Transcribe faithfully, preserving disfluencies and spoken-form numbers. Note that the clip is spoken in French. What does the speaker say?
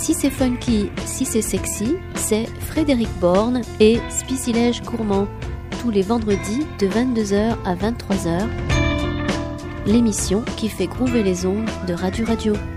Si c'est funky, si c'est sexy, c'est Frédéric Borne et Spicilège Gourmand, tous les vendredis de vingt-deux heures à vingt-trois heures, l'émission qui fait groover les ondes de Radio Radio.